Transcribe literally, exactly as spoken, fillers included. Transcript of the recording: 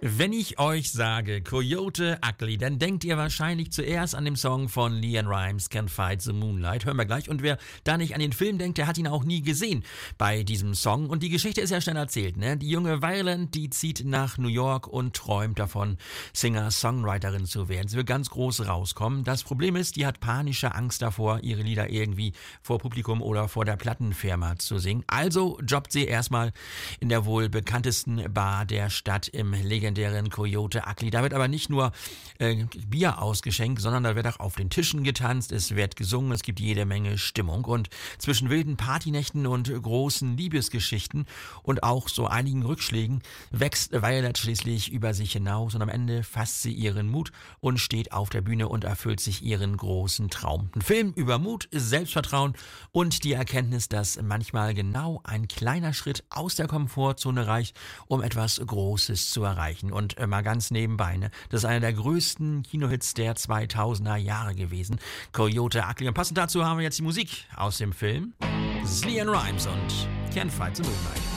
Wenn ich euch sage Coyote Ugly, dann denkt ihr wahrscheinlich zuerst an den Song von LeAnn Rimes, Can't Fight the Moonlight. Hören wir gleich. Und wer da nicht an den Film denkt, der hat ihn auch nie gesehen bei diesem Song. Und die Geschichte ist ja schnell erzählt, ne? Die junge Violent, die zieht nach New York und träumt davon, Singer-Songwriterin zu werden. Sie will ganz groß rauskommen. Das Problem ist, die hat panische Angst davor, ihre Lieder irgendwie vor Publikum oder vor der Plattenfirma zu singen. Also jobbt sie erstmal in der wohl bekanntesten Bar der Stadt im legendären Coyote Ugly. Da wird aber nicht nur äh, Bier ausgeschenkt, sondern da wird auch auf den Tischen getanzt, es wird gesungen, es gibt jede Menge Stimmung. Und zwischen wilden Partynächten und großen Liebesgeschichten und auch so einigen Rückschlägen wächst Violet schließlich über sich hinaus und am Ende fasst sie ihren Mut und steht auf der Bühne und erfüllt sich ihren großen Traum. Ein Film über Mut, Selbstvertrauen und die Erkenntnis, dass manchmal genau ein kleiner Schritt aus der Komfortzone reicht, um etwas Großes zu erreichen. Und äh, mal ganz nebenbei, ne? Das ist einer der größten Kinohits der zweitausender Jahre gewesen. Coyote Ugly. Und passend dazu haben wir jetzt die Musik aus dem Film. Das ist LeAnn Rimes und Can't Fight the Moonlight.